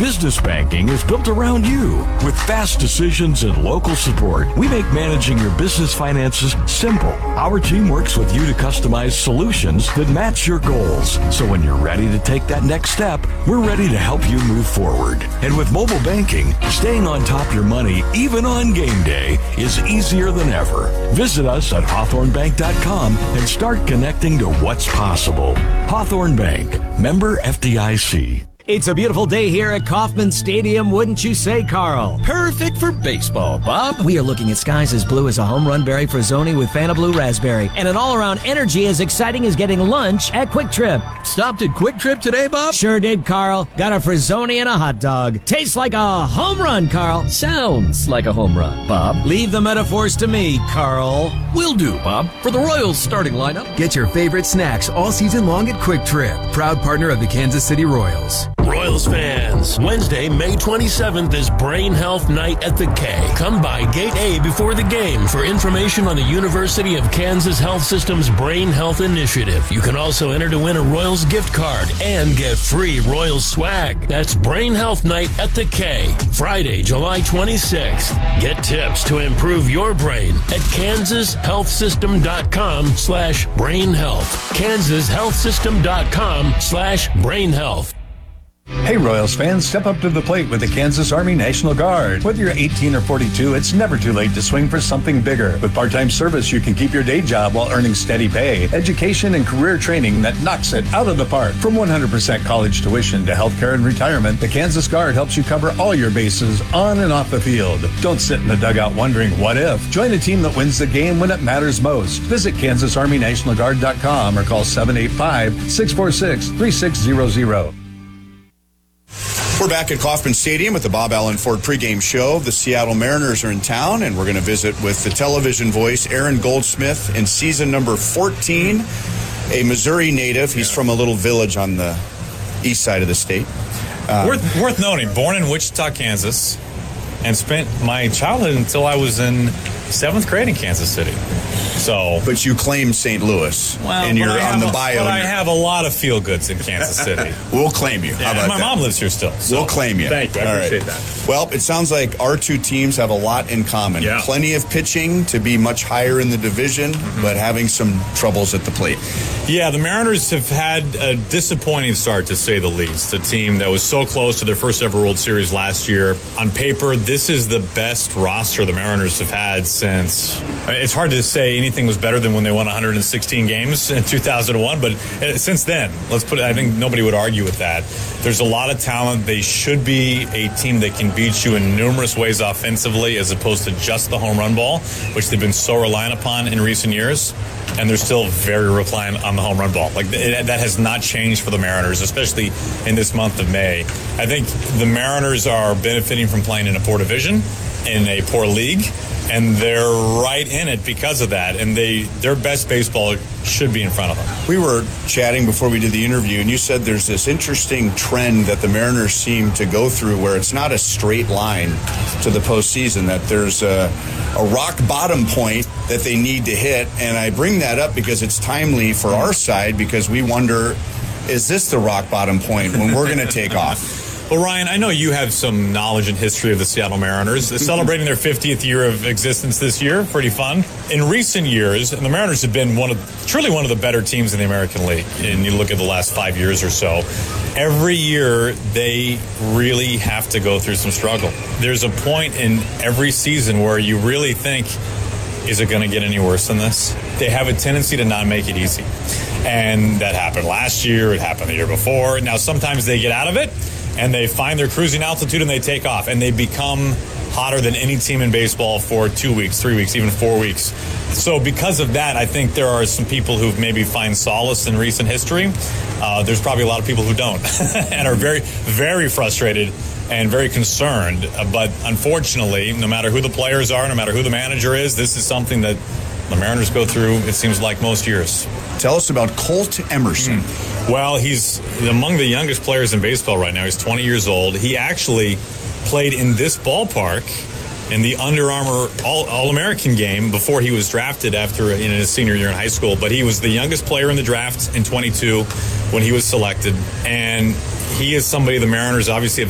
Business banking is built around you. With fast decisions and local support, we make managing your business finances simple. Our team works with you to customize solutions that match your goals. So when you're ready to take that next step, we're ready to help you move forward. And with mobile banking, staying on top of your money, even on game day, is easier than ever. Visit us at HawthorneBank.com and start connecting to what's possible. Hawthorne Bank, member FDIC. It's a beautiful day here at Kauffman Stadium, wouldn't you say, Carl? Perfect for baseball, Bob. We are looking at skies as blue as a home run berry Frazzoni with Fanta Blue Raspberry, and an all-around energy as exciting as getting lunch at Quick Trip. Stopped at Quick Trip today, Bob? Sure did, Carl. Got a Frazzoni and a hot dog. Tastes like a home run, Carl. Sounds like a home run, Bob. Leave the metaphors to me, Carl. Will do, Bob. For the Royals starting lineup. Get your favorite snacks all season long at Quick Trip, proud partner of the Kansas City Royals. Royals fans, Wednesday, May 27th is Brain Health Night at the K. Come by Gate A before the game for information on the University of Kansas Health System's Brain Health Initiative. You can also enter to win a Royals gift card and get free Royals swag. That's Brain Health Night at the K, Friday, July 26th. Get tips to improve your brain at kansashealthsystem.com/brainhealth. kansashealthsystem.com/brainhealth. Hey Royals fans, step up to the plate with the Kansas Army National Guard. Whether you're 18 or 42, it's never too late to swing for something bigger. With part-time service, you can keep your day job while earning steady pay, education, and career training that knocks it out of the park. From 100% college tuition to healthcare and retirement, the Kansas Guard helps you cover all your bases on and off the field. Don't sit in the dugout wondering what if. Join a team that wins the game when it matters most. Visit KansasArmyNationalGuard.com or call 785-646-3600. We're back at Kauffman Stadium at the Bob Allen Ford pregame show. The Seattle Mariners are in town, and we're going to visit with the television voice, Aaron Goldsmith, in season number 14, a Missouri native. He's from a little village on the east side of the state. Worth noting, born in Wichita, Kansas, and spent my childhood until I was in 7th grade in Kansas City. But you claim St. Louis, and you're on the bio. But I have a lot of feel-goods in Kansas City. We'll claim you. Yeah, How about my mom lives here still. So. We'll claim you. Thank you. I appreciate that. Well, it sounds like our two teams have a lot in common. Yeah. Plenty of pitching to be much higher in the division, but having some troubles at the plate. Yeah, the Mariners have had a disappointing start, to say the least. A team that was so close to their first ever World Series last year. On paper, this is the best roster the Mariners have had since... It's hard to say anything was better than when they won 116 games in 2001, but since then, I think nobody would argue with that. There's a lot of talent. They should be a team that can beat you in numerous ways offensively, as opposed to just the home run ball, which they've been so reliant upon in recent years. And they're still very reliant on the home run ball. That has not changed for the Mariners, especially in this month of May. I think the Mariners are benefiting from playing in a poor division, in a poor league, and they're right in it because of that. And their best baseball should be in front of them. We were chatting before we did the interview, and you said there's this interesting trend that the Mariners seem to go through where it's not a straight line to the postseason, that there's a rock bottom point that they need to hit. And I bring that up because it's timely for our side, because we wonder, is this the rock bottom point when we're going to take off? Well, Ryan, I know you have some knowledge and history of the Seattle Mariners. They're celebrating their 50th year of existence this year. Pretty fun. In recent years, and the Mariners have been truly one of the better teams in the American League. And you look at the last 5 years or so, every year they really have to go through some struggle. There's a point in every season where you really think, is it going to get any worse than this? They have a tendency to not make it easy. And that happened last year. It happened the year before. Now, sometimes they get out of it, and they find their cruising altitude and they take off, and they become hotter than any team in baseball for 2 weeks, 3 weeks, even 4 weeks. So because of that, I think there are some people who maybe find solace in recent history. There's probably a lot of people who don't and are very, very frustrated and very concerned. But unfortunately, no matter who the players are, no matter who the manager is, this is something that the Mariners go through, it seems like, most years. Tell us about Colt Emerson. Well, he's among the youngest players in baseball right now. He's 20 years old. He actually played in this ballpark in the Under Armour All-American game before he was drafted after his senior year in high school. But he was the youngest player in the draft in 22 when he was selected. And he is somebody the Mariners obviously have